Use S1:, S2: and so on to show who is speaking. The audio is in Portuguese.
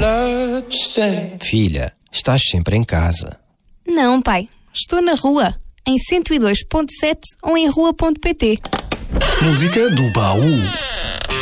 S1: Filha, estás sempre em casa.
S2: Não, pai. Estou na rua, em 102.7 ou em rua.pt.
S3: Música do baú.